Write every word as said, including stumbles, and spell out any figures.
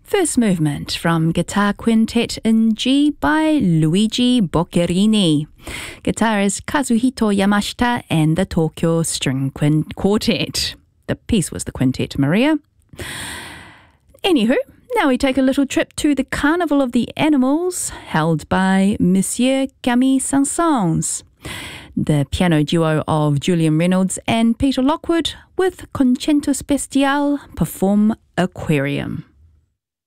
First movement from Guitar Quintet in G by Luigi Boccherini. Guitar is Kazuhito Yamashita and the Tokyo String Quin- Quartet. The piece was the Quintet Maria. Anywho, now we take a little trip to the Carnival of the Animals, held by Monsieur Camille Saint-Saëns. The piano duo of Julian Reynolds and Peter Lockwood with Concerto Speciale perform Aquarium.